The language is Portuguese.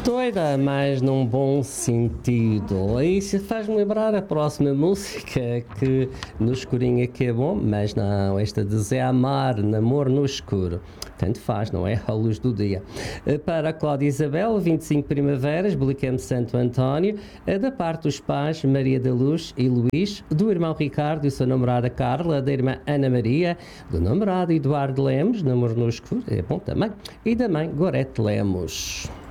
Doida, mas num bom sentido. Isso faz-me lembrar a próxima música que no escurinho é que é bom, mas não, esta de Zé Amar, Namor no Escuro. Tanto faz, não é? À luz do dia. Para a Cláudia Isabel, 25 primaveras, Belicame Santo António, da parte dos pais Maria da Luz e Luís, do irmão Ricardo e sua namorada Carla, da irmã Ana Maria, do namorado Eduardo Lemos, Namor no Escuro, é bom também, e da mãe Gorete Lemos.